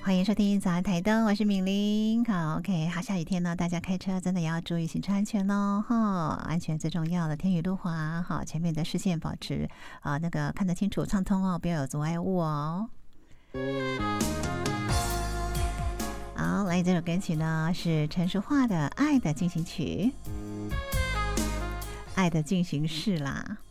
欢迎收听早安台灯，我是敏玲。好 ，OK， 好，下雨天呢，大家开车真的要注意行车安全喽，哈，安全最重要的。天雨路滑，好，前面的视线保持那个看得清楚畅通哦，不要有阻碍物哦。好，来这首歌曲呢是陈淑桦的《爱的进行曲》，爱的进行式啦。